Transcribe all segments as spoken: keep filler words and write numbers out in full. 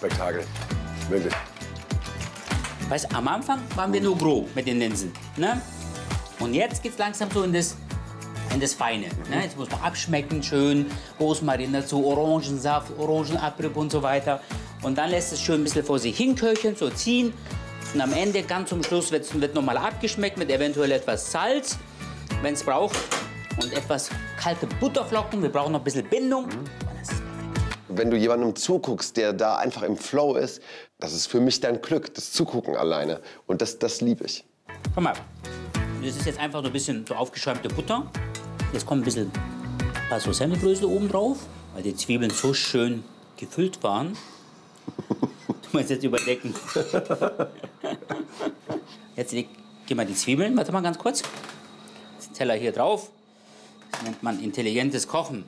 Spektakel. Wirklich. Weißt, am Anfang waren wir nur grob mit den Linsen. Ne? Und jetzt geht's langsam so in das, in das Feine. Ne? Jetzt muss man abschmecken, schön Rosmarin dazu, Orangensaft, Orangenabrieb und so weiter. Und dann lässt es schön ein bisschen vor sich hinköcheln, so ziehen. Und am Ende, ganz zum Schluss, wird, wird nochmal abgeschmeckt mit eventuell etwas Salz, wenn es braucht. Und etwas kalte Butterflocken. Wir brauchen noch ein bisschen Bindung. Und das ist perfekt. Wenn du jemandem zuguckst, der da einfach im Flow ist, das ist für mich dein Glück, das Zugucken alleine. Und das, das liebe ich. Guck mal, das ist jetzt einfach so ein bisschen so aufgeschäumte Butter. Jetzt kommt ein bisschen ein paar so Semmelbrösel oben drauf, weil die Zwiebeln so schön gefüllt waren. Du musst jetzt überdecken. Jetzt leg, gib mal die Zwiebeln, warte mal ganz kurz. Den Teller hier drauf. Das nennt man intelligentes Kochen.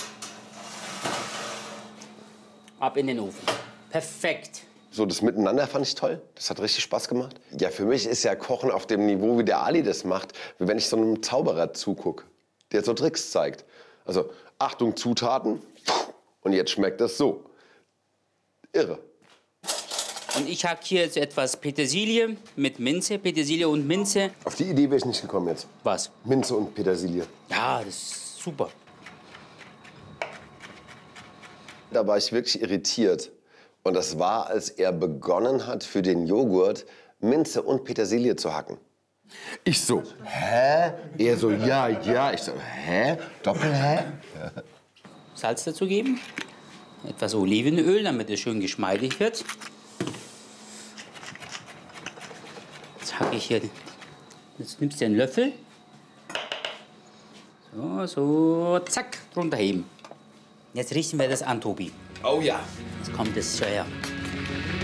Ab in den Ofen. Perfekt. So, das Miteinander fand ich toll. Das hat richtig Spaß gemacht. Ja, für mich ist ja Kochen auf dem Niveau, wie der Ali das macht, wie wenn ich so einem Zauberer zugucke, der so Tricks zeigt. Also, Achtung, Zutaten. Und jetzt schmeckt das so. Irre. Und ich habe hier jetzt etwas Petersilie mit Minze. Petersilie und Minze. Auf die Idee wäre ich nicht gekommen jetzt. Was? Minze und Petersilie. Ja, das ist super. Da war ich wirklich irritiert. Und das war, als er begonnen hat, für den Joghurt Minze und Petersilie zu hacken. Ich so, hä? Er so, ja, ja. Ich so, hä? Doppel-hä? Salz dazu geben. Etwas Olivenöl, damit es schön geschmeidig wird. Jetzt hacke ich hier. Jetzt nimmst du einen Löffel. So, so, zack, drunter heben. Jetzt richten wir das an, Tobi. Oh ja. Jetzt kommt es schon her.